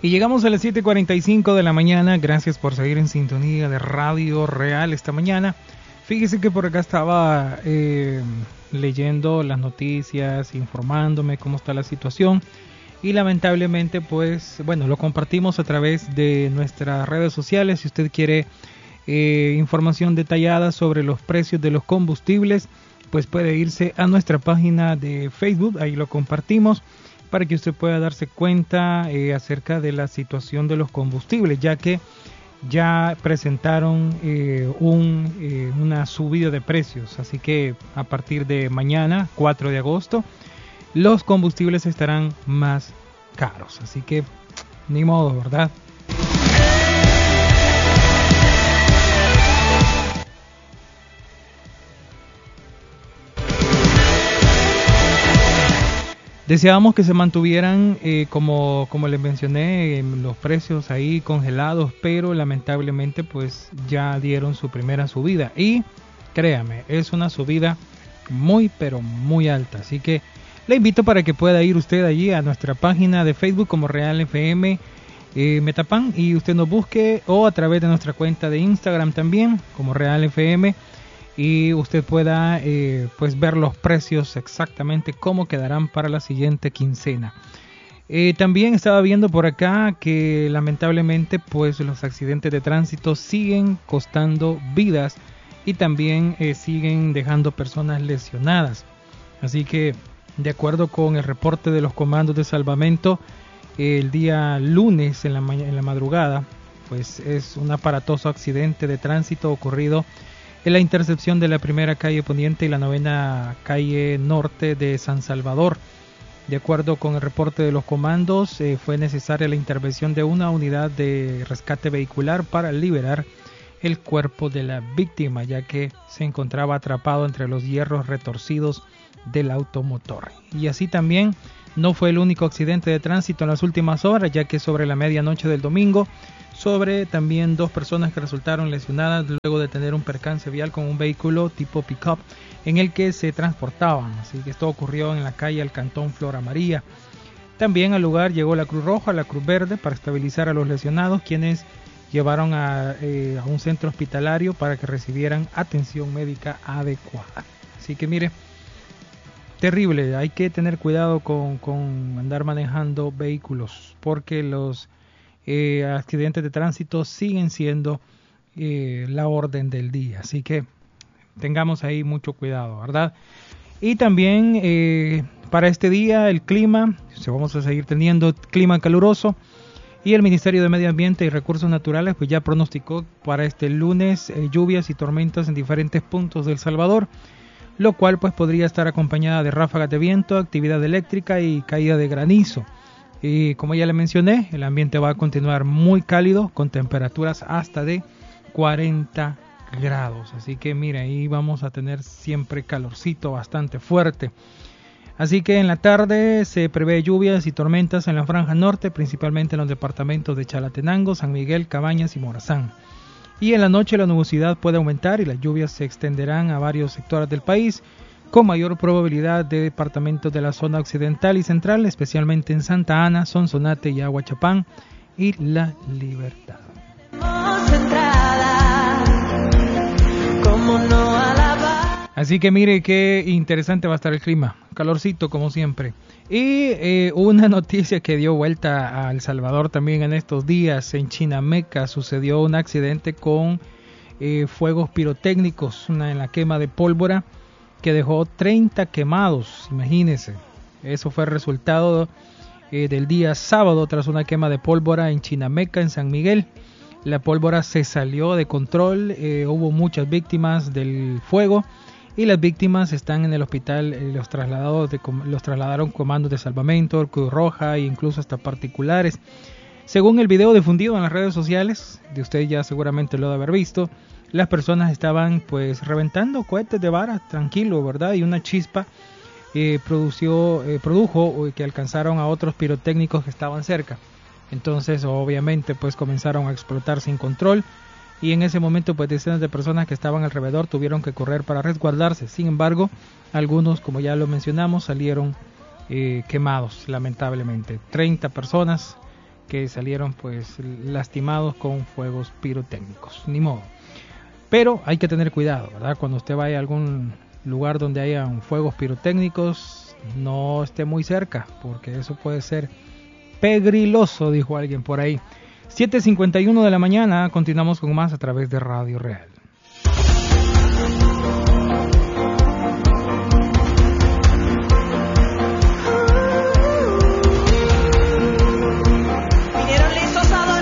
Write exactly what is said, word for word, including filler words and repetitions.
Y llegamos a las siete cuarenta y cinco de la mañana. Gracias por seguir en sintonía de Radio Real esta mañana. Fíjese que por acá estaba eh, leyendo las noticias, informándome cómo está la situación. Y lamentablemente, pues, bueno, lo compartimos a través de nuestras redes sociales. Si usted quiere eh, información detallada sobre los precios de los combustibles, pues puede irse a nuestra página de Facebook. Ahí lo compartimos, para que usted pueda darse cuenta eh, acerca de la situación de los combustibles, ya que ya presentaron eh, un, eh, una subida de precios. Así que a partir de mañana, cuatro de agosto, los combustibles estarán más caros. Así que ni modo, ¿verdad? Deseábamos que se mantuvieran, eh, como, como les mencioné, eh, los precios ahí congelados, pero lamentablemente pues ya dieron su primera subida. Y créame, es una subida muy pero muy alta. Así que le invito para que pueda ir usted allí a nuestra página de Facebook como Real F M eh, Metapan, y usted nos busque, o a través de nuestra cuenta de Instagram también como Real F M, y usted pueda eh, pues ver los precios exactamente cómo quedarán para la siguiente quincena. Eh, también estaba viendo por acá que lamentablemente pues los accidentes de tránsito siguen costando vidas y también eh, siguen dejando personas lesionadas. Así que, de acuerdo con el reporte de los comandos de salvamento, eh, el día lunes en la, ma- en la madrugada, pues es un aparatoso accidente de tránsito ocurrido en la intercepción de la primera calle Poniente y la novena calle norte de San Salvador. De acuerdo con el reporte de los comandos, eh, fue necesaria la intervención de una unidad de rescate vehicular para liberar el cuerpo de la víctima, ya que se encontraba atrapado entre los hierros retorcidos del automotor. Y así también no fue el único accidente de tránsito en las últimas horas, ya que sobre la medianoche del domingo, sobre también dos personas que resultaron lesionadas luego de tener un percance vial con un vehículo tipo pick-up en el que se transportaban. Así que esto ocurrió en la calle Alcantón Flora María. También al lugar llegó la Cruz Roja, la Cruz Verde, para estabilizar a los lesionados, quienes llevaron a, eh, a un centro hospitalario para que recibieran atención médica adecuada. Así que mire, terrible, hay que tener cuidado con, con andar manejando vehículos, porque los Eh, accidentes de tránsito siguen siendo eh, la orden del día, así que tengamos ahí mucho cuidado, ¿verdad? Y también eh, para este día el clima, vamos a seguir teniendo clima caluroso, y el Ministerio de Medio Ambiente y Recursos Naturales pues ya pronosticó para este lunes eh, lluvias y tormentas en diferentes puntos de El Salvador, lo cual pues podría estar acompañada de ráfagas de viento, actividad eléctrica y caída de granizo. Y como ya le mencioné, el ambiente va a continuar muy cálido con temperaturas hasta de cuarenta grados. Así que mire, ahí vamos a tener siempre calorcito bastante fuerte. Así que en la tarde se prevé lluvias y tormentas en la franja norte, principalmente en los departamentos de Chalatenango, San Miguel, Cabañas y Morazán. Y en la noche la nubosidad puede aumentar y las lluvias se extenderán a varios sectores del país, con mayor probabilidad de departamentos de la zona occidental y central, especialmente en Santa Ana, Sonsonate y Aguachapán y La Libertad. Así que mire qué interesante va a estar el clima, calorcito como siempre. Y eh, una noticia que dio vuelta a El Salvador también en estos días: en Chinameca sucedió un accidente con eh, fuegos pirotécnicos, una en la quema de pólvora, que dejó treinta quemados, imagínense. Eso fue el resultado eh, del día sábado tras una quema de pólvora en Chinameca, en San Miguel. La pólvora se salió de control, eh, hubo muchas víctimas del fuego y las víctimas están en el hospital. Eh, los, trasladados de, los trasladaron comandos de salvamento, Cruz Roja e incluso hasta particulares. Según el video difundido en las redes sociales, de usted ya seguramente lo debe haber visto, las personas estaban pues reventando cohetes de vara, tranquilo, ¿verdad? Y una chispa eh, produció, eh, produjo que alcanzaron a otros pirotécnicos que estaban cerca. Entonces obviamente pues comenzaron a explotar sin control, y en ese momento pues decenas de personas que estaban alrededor tuvieron que correr para resguardarse. Sin embargo, algunos, como ya lo mencionamos, salieron eh, quemados, lamentablemente. treinta personas que salieron pues lastimados con fuegos pirotécnicos, ni modo. Pero hay que tener cuidado, ¿verdad? Cuando usted vaya a algún lugar donde haya fuegos pirotécnicos, no esté muy cerca, porque eso puede ser pegriloso, dijo alguien por ahí. siete cincuenta y uno de la mañana, continuamos con más a través de Radio Real.